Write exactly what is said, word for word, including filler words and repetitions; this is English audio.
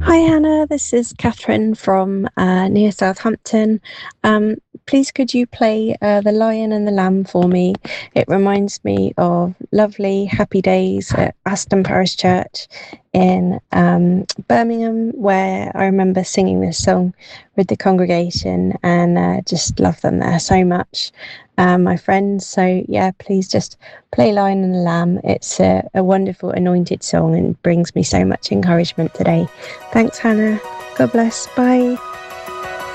Hi, Hannah. This is Catherine from uh, near Southampton. Um, please, could you play uh, The Lion and the Lamb for me? It reminds me of lovely, happy days at Aston Parish Church in um, Birmingham, where I remember singing this song with the congregation and uh, just love them there so much. Um, my friends. So, yeah, please just play Lion and the Lamb. It's a, a wonderful, anointed song and brings me so much encouragement today. Thanks, Hannah. God bless. Bye.